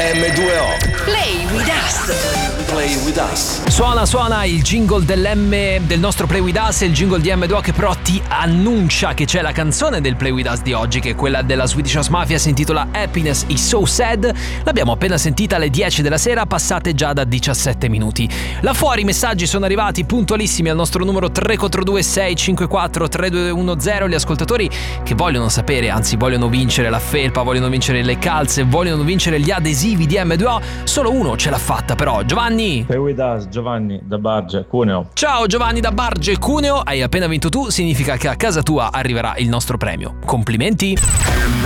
M2O. Play with us. Play with us. Suona il jingle del nostro Play With Us, il jingle di M2O che però ti annuncia che c'è la canzone del Play With Us di oggi, che è quella della Swedish House Mafia, si intitola Happiness is So Sad. L'abbiamo appena sentita alle 10 della sera, passate già da 17 minuti. Là fuori i messaggi sono arrivati puntualissimi al nostro numero 342 654 3210, gli ascoltatori che vogliono sapere, anzi vogliono vincere la felpa, vogliono vincere le calze, vogliono vincere gli adesivi di M2O. Solo uno ce l'ha fatta però, Giovanni. Play with us, Giovanni da Barge, Cuneo. Ciao Giovanni da Barge, Cuneo, hai appena vinto tu, significa che a casa tua arriverà il nostro premio. Complimenti!